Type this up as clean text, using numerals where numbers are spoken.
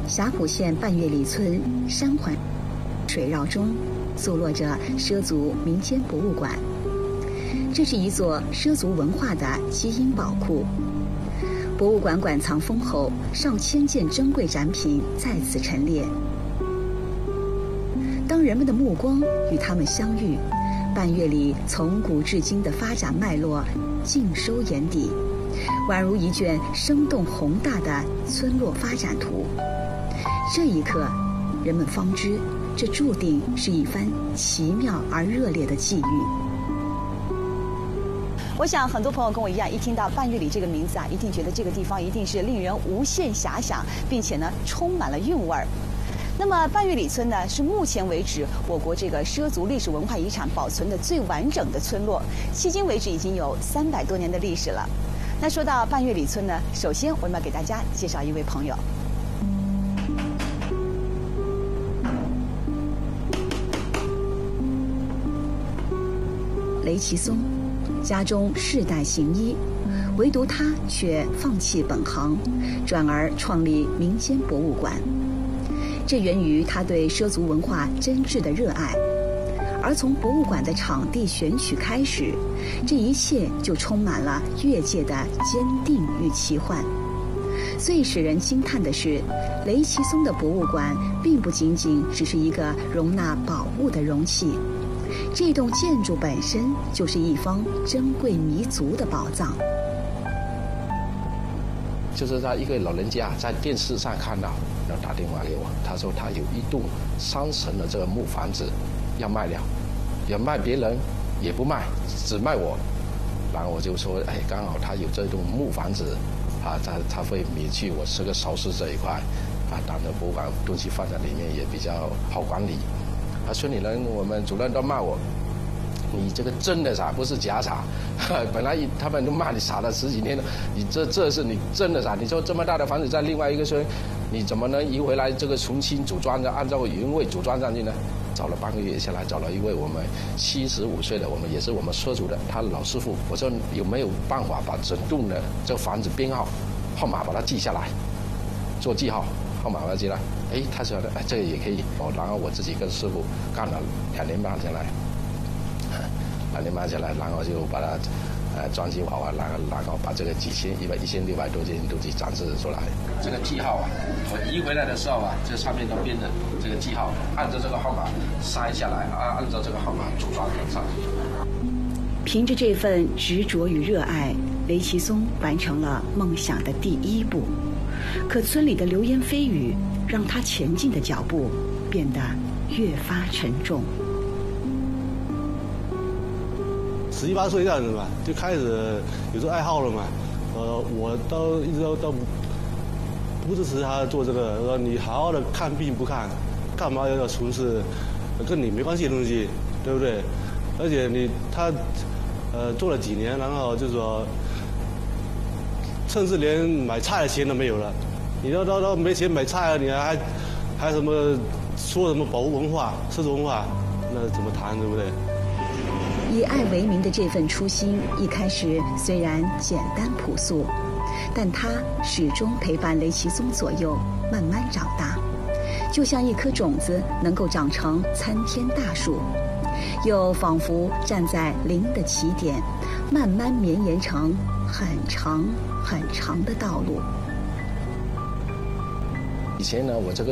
霞浦县半月里村山环水绕中，坐落着畲族民间博物馆。这是一座畲族文化的基因宝库。博物馆馆藏丰厚，上千件珍贵展品在此陈列。当人们的目光与他们相遇，半月里从古至今的发展脉络尽收眼底，宛如一卷生动宏大的村落发展图。这一刻，人们方知，这注定是一番奇妙而热烈的际遇。我想很多朋友跟我一样，一听到半月里这个名字啊，一定觉得这个地方一定是令人无限遐想，并且呢充满了韵味儿。那么半月里村呢，是目前为止我国这个畲族历史文化遗产保存的最完整的村落，迄今为止已经有300多年的历史了。那说到半月里村呢，首先我们要给大家介绍一位朋友。雷其松，家中世代行医，唯独他却放弃本行，转而创立民间博物馆。这源于他对畲族文化真挚的热爱，而从博物馆的场地选取开始，这一切就充满了越界的坚定与奇幻。最使人惊叹的是，雷其松的博物馆并不仅仅只是一个容纳宝物的容器，这栋建筑本身就是一方珍贵弥足的宝藏。 就是他一个老人家在电视上看到，然后打电话给我，他说他有一栋3层的这个木房子要卖了，也卖别人也不卖，只卖我。然后我就说，哎，刚好他有这栋木房子，啊，他会免去我这个熟识这一块，啊，当然博物馆东西放在里面也比较好管理。村里人我们主任都骂我，你这个真的傻，不是假傻。本来他们都骂你傻了10几年了，你这是你真的傻。你说这么大的房子在另外一个村，你怎么能移回来这个重新组装的，按照原位组装上去呢？找了半个月下来，找了一位我们75岁的，我们也是我们畲族的，他老师傅。我说有没有办法把整栋的这个房子编号、号码把它记下来，做记号。号码把它记来，哎，他说的，哎，这个也可以。然后我自己跟师傅干了2年半下来，2年半下来，然后就把它装修好啊，然后把这个1600多件东西展示出来。这个记号啊，我移回来的时候啊，这上面都编的这个记号，按照这个号码筛下来，按照这个号码组装上去。 凭着这份执着与热爱，雷其松完成了梦想的第1步。可村里的流言蜚语让他前进的脚步变得越发沉重。 17、18岁这样子嘛，就开始有这个爱好了嘛。我一直都不支持他做这个，说你好好的看病不看，干嘛要从事跟你没关系的东西，对不对？而且他做了几年，然后就说。甚至连买菜的钱都没有了，你都没钱买菜了，你还什么说什么保护文化、畲族文化，那怎么谈，对不对？ 以爱为名的这份初心，一开始虽然简单朴素，但它始终陪伴雷其松左右，慢慢长大，就像一颗种子能够长成参天大树，又仿佛站在零的起点，慢慢绵延成很长很长的道路。 以前呢，我这个